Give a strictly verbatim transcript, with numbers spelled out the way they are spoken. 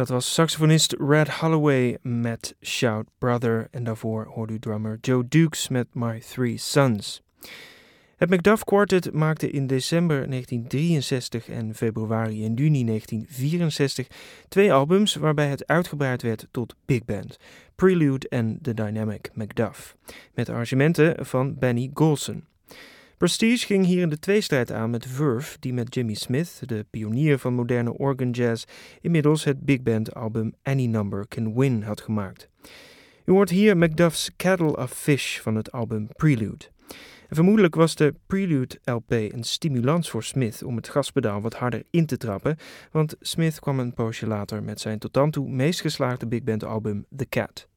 Dat was saxofonist Red Holloway met Shout Brother en daarvoor hoorde u drummer Joe Dukes met My Three Sons. Het Macduff Quartet maakte in december negentien drieënzestig en februari en juni negentien vierenzestig twee albums waarbij het uitgebreid werd tot big band, Prelude en The Dynamic Macduff, met arrangementen van Benny Golson. Prestige ging hier in de tweestrijd aan met Verve, die met Jimmy Smith, de pionier van moderne organ jazz, inmiddels het big band album Any Number Can Win had gemaakt. U hoort hier Macduff's Kettle of Fish van het album Prelude. En vermoedelijk was de Prelude L P een stimulans voor Smith om het gaspedaal wat harder in te trappen, want Smith kwam een poosje later met zijn tot dan toe meest geslaagde big band album The Cat.